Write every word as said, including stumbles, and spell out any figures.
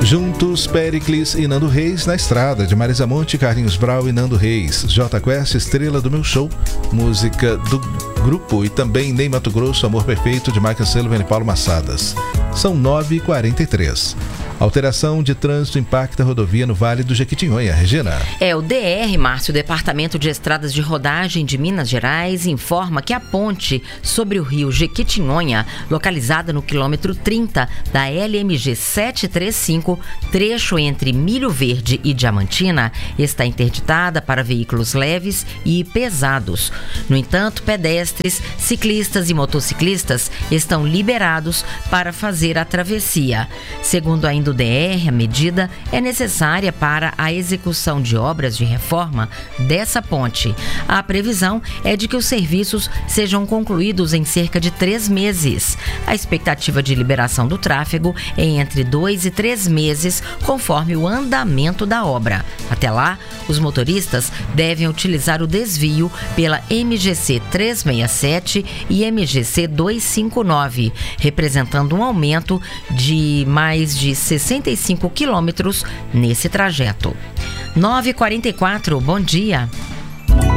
Juntos, Péricles e Nando Reis na estrada, de Marisa Monte, Carlinhos Brau e Nando Reis. J Quest, Estrela do Meu Show, música do grupo. E também Ney Mato Grosso, Amor Perfeito, de Michael Sullivan e Paulo Massadas. São nove e quarenta e três. Alteração de trânsito impacta a rodovia no Vale do Jequitinhonha. Regina. É, o D R, Márcio, o Departamento de Estradas de Rodagem de Minas Gerais, informa que a ponte sobre o rio Jequitinhonha, localizada no quilômetro trinta da L M G setecentos e trinta e cinco, trecho entre Milho Verde e Diamantina, está interditada para veículos leves e pesados. No entanto, pedestres, ciclistas e motociclistas estão liberados para fazer a travessia. Segundo ainda do D R, a medida é necessária para a execução de obras de reforma dessa ponte. A previsão é de que os serviços sejam concluídos em cerca de três meses. A expectativa de liberação do tráfego é entre dois e três meses, conforme o andamento da obra. Até lá, os motoristas devem utilizar o desvio pela M G C trezentos e sessenta e sete e M G C duzentos e cinquenta e nove, representando um aumento de mais de sessenta e cinco quilômetros nesse trajeto. nove e quarenta e quatro, bom dia.